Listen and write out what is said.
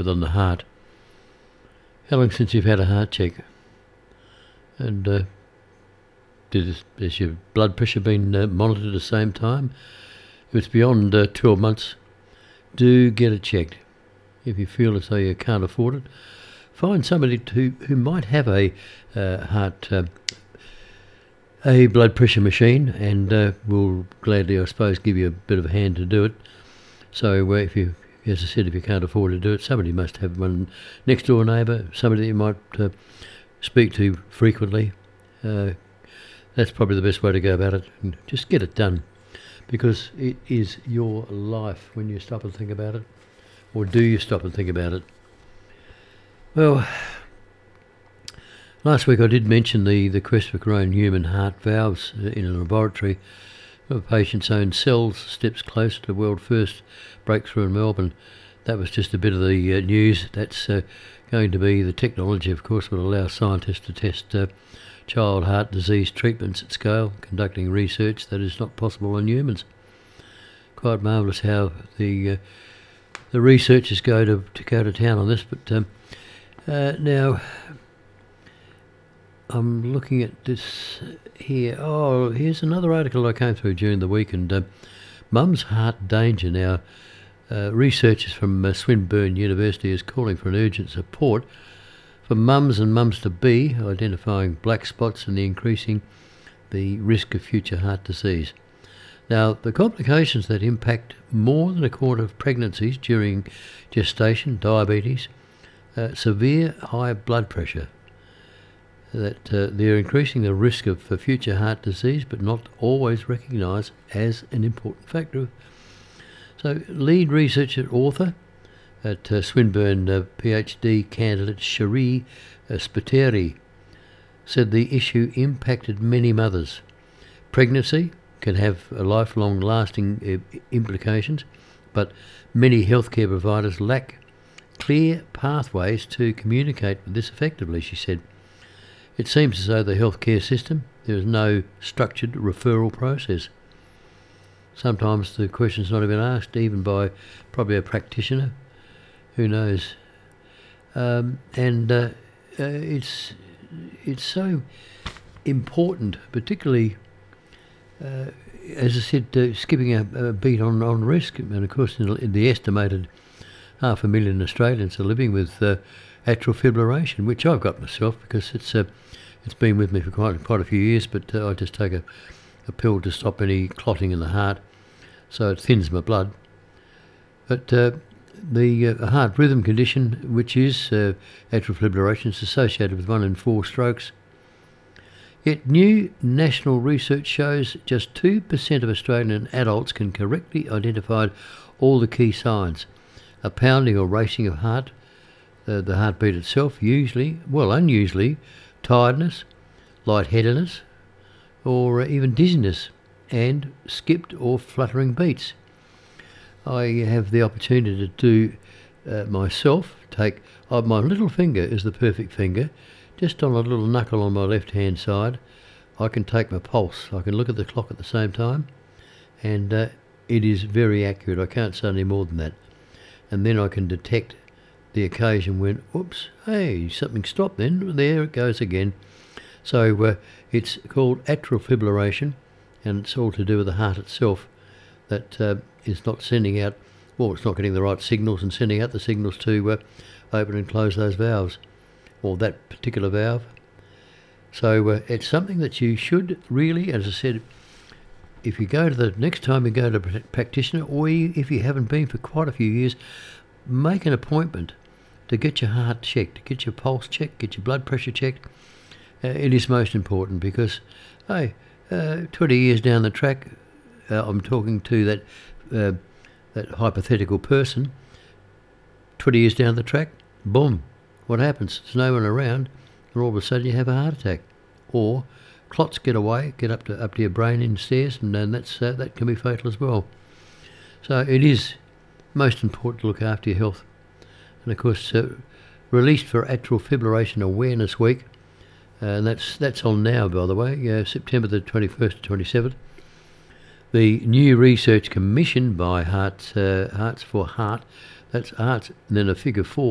with on the heart. How long since you've had a heart check? And has your blood pressure been monitored at the same time? If it's beyond 12 months, do get it checked. If you feel as though you can't afford it, find somebody who might have a blood pressure machine, and will gladly, I suppose, give you a bit of a hand to do it. So if you, as I said, if you can't afford to do it, somebody must have one, next door neighbour, somebody that you might speak to frequently. That's probably the best way to go about it. And just get it done, because it is your life when you stop and think about it. Or do you stop and think about it? Well, last week I did mention the quest for grown human heart valves in a laboratory. A patient's own cells steps closer to world first breakthrough in Melbourne. That was just a bit of the news. That's going to be the technology, of course, will allow scientists to test child heart disease treatments at scale, conducting research that is not possible on humans. Quite marvellous how the researchers go to town on this. But now I'm looking at this here. Oh, here's another article I came through during the week, and mum's heart danger. Now, researchers from Swinburne University is calling for an urgent support for mums and mums-to-be, identifying black spots and increasing the risk of future heart disease. Now, the complications that impact more than a quarter of pregnancies during gestation, diabetes, severe high blood pressure, that they're increasing the risk of future heart disease, but not always recognised as an important factor. So, lead researcher author at Swinburne PhD candidate Cherie Spiteri said the issue impacted many mothers. Pregnancy can have lifelong lasting implications, but many healthcare providers lack clear pathways to communicate with this effectively, she said. It seems as though the healthcare system, there is no structured referral process. Sometimes the question's not even asked, even by probably a practitioner. Who knows? It's so important, particularly, as I said, skipping a beat on risk. And of course, in the estimated 500,000 Australians are living with atrial fibrillation, which I've got myself, because it's been with me for quite a few years. But I just take a pill to stop any clotting in the heart, so it thins my blood. But the heart rhythm condition, which is atrial fibrillation, is associated with 1 in 4 strokes. Yet new national research shows just 2% of Australian adults can correctly identify all the key signs. A pounding or racing of heart, the heartbeat itself, unusually, tiredness, lightheadedness, or even dizziness, and skipped or fluttering beats. I have the opportunity to do myself, take my little finger is the perfect finger, just on a little knuckle on my left hand side. I can take my pulse, I can look at the clock at the same time, and it is very accurate. I can't say any more than that. And then I can detect the occasion when, oops, hey, something stopped then, there it goes again. So it's called atrial fibrillation, and it's all to do with the heart itself, that is not sending out, it's not getting the right signals and sending out the signals to open and close those valves, or that particular valve. So it's something that you should really, as I said, if you go to the next time you go to a practitioner, or if you haven't been for quite a few years, make an appointment to get your heart checked, get your pulse checked, get your blood pressure checked. It is most important, because, hey, 20 years down the track, I'm talking to that hypothetical person. 20 years down the track, boom, what happens? There's no one around, and all of a sudden you have a heart attack, or clots get up to your brain in stairs, and then that can be fatal as well. So it is most important to look after your health. And of course, released for Atrial Fibrillation Awareness Week, and that's on now, by the way, September the 21st to 27th. The new research commissioned by Hearts for Heart, that's Hearts, and then a figure 4.